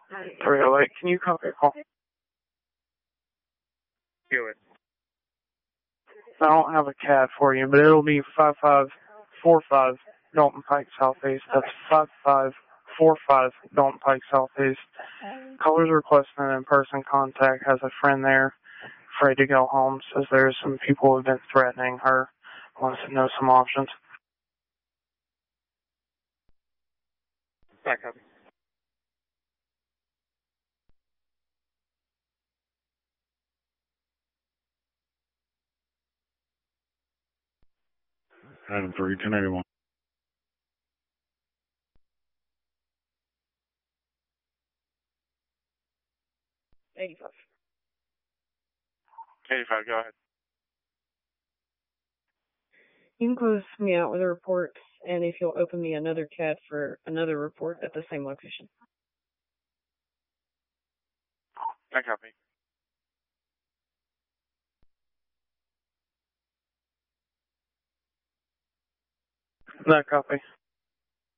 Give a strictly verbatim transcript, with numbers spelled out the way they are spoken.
three oh eight, can you copy a call? Do it. I don't have a C A D for you, but it'll be five five four five Dalton Pike Southeast. That's five five four five Dalton Pike Southeast. Caller's requesting an in-person contact, has a friend there, afraid to go home, says there's some people who have been threatening her, wants to know some options. Back up. Item three, ten eighty-one. eighty-five. eighty-five, go ahead. You can close me out with a report, and if you'll open me another C A D for another report at the same location. I copy. That copy.